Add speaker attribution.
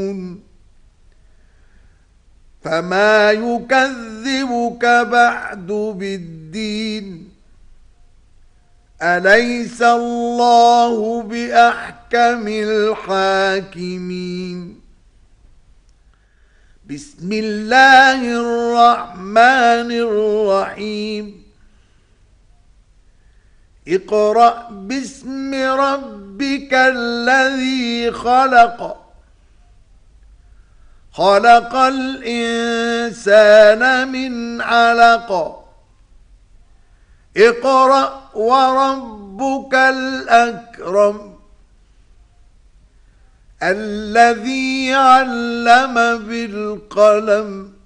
Speaker 1: فما يكذبك بعد بالدين أليس الله بأحكم الحاكمين بسم الله الرحمن الرحيم اقرأ باسم ربك الذي خلق خلق الإنسان من علق اقرأ وربك الأكرم الذي علم بالقلم